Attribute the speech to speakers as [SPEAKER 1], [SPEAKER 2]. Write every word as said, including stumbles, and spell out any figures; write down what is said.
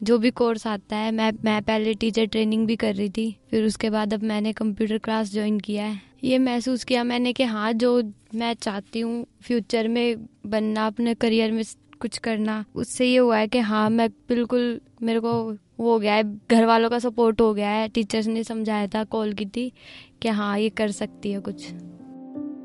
[SPEAKER 1] जो भी कोर्स आता है। मैं मैं पहले टीचर ट्रेनिंग भी कर रही थी, फिर उसके बाद अब मैंने कंप्यूटर क्लास ज्वाइन किया है। ये महसूस किया मैंने कि हाँ, जो मैं चाहती हूँ फ्यूचर में बनना, अपने करियर में कुछ करना, उससे ये हुआ है कि हाँ, मैं बिल्कुल, मेरे को वो हो गया है, घर वालों का सपोर्ट हो गया है। टीचर्स ने समझाया था, कॉल की थी कि हाँ, ये कर सकती है कुछ।